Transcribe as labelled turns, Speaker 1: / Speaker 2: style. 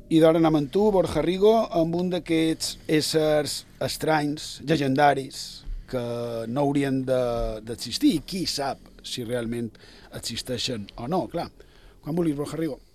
Speaker 1: I d'ara anem amb tu, Borja Rigo, amb un d'aquests éssers estranys, llegendaris, que no haurien d'existir, i qui sap si realment existeixen o no, clar. Quan vulguis, Borja Rigo.